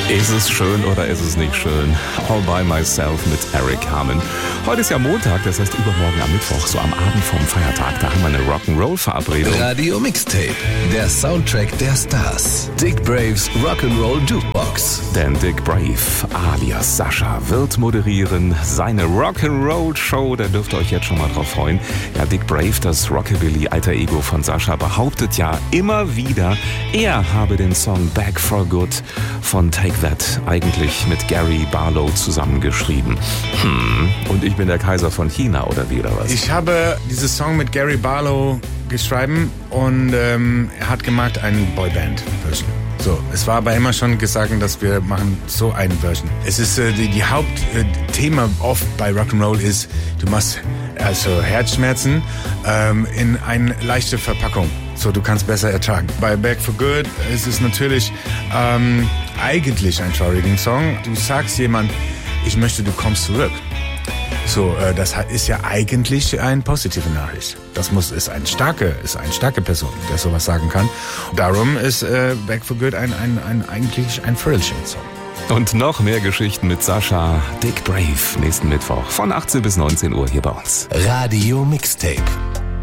Ist es schön oder ist es nicht schön? All by myself mit Eric Carmen. Heute ist ja Montag, das heißt übermorgen am Mittwoch, so am Abend vom Feiertag, da haben wir eine Rock'n'Roll-Verabredung. Radio Mixtape, der Soundtrack der Stars. Dick Braves Rock'n'Roll Jukebox. Denn Dick Brave alias Sascha wird moderieren seine Rock'n'Roll-Show, da dürft ihr euch jetzt schon mal drauf freuen. Ja, Dick Brave, das Rockabilly-Alter-Ego von Sascha, behauptet ja immer wieder, er habe den Song Back for Good von Take That eigentlich mit Gary Barlow zusammengeschrieben. Und ich bin der Kaiser von China, oder wie, oder was? Ich habe diesen Song mit Gary Barlow geschrieben und er hat gemacht eine Boyband-Version. So, es war aber immer schon gesagt, dass wir machen so eine Version. Es ist die Hauptthema oft bei Rock'n'Roll ist, du machst also Herzschmerzen in eine leichte Verpackung. So, du kannst besser ertragen. Bei Back for Good ist es natürlich eigentlich ein traurigen Song. Du sagst jemand, ich möchte, du kommst zurück. So, das ist ja eigentlich eine positive Nachricht. Ist eine starke Person, der sowas sagen kann. Darum ist Back for Good eigentlich ein Thrill-Song. Und noch mehr Geschichten mit Sascha, Dick Brave, nächsten Mittwoch von 18 bis 19 Uhr hier bei uns. Radio Mixtape.